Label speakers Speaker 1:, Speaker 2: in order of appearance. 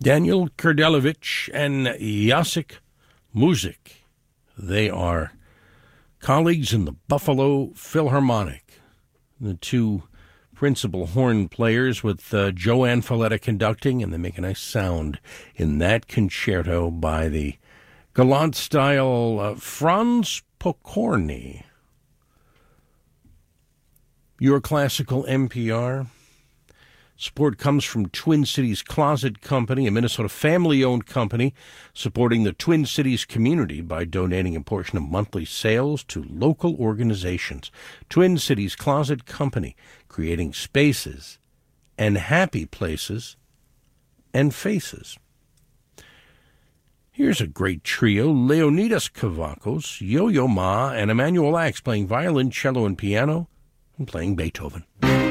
Speaker 1: Daniel Kurdelovich and Jacek Muzik. They are colleagues in the Buffalo Philharmonic, the two principal horn players with Joanne Falletta conducting, and they make a nice sound in that concerto by the Galant-style Franz Pokorny. Your Classical NPR. Support comes from Twin Cities Closet Company, a Minnesota family-owned company supporting the Twin Cities community by donating a portion of monthly sales to local organizations. Twin Cities Closet Company, creating spaces and happy places and faces. Here's a great trio, Leonidas Kavakos, Yo-Yo Ma, and Emmanuel Axe playing violin, cello, and piano, and playing Beethoven.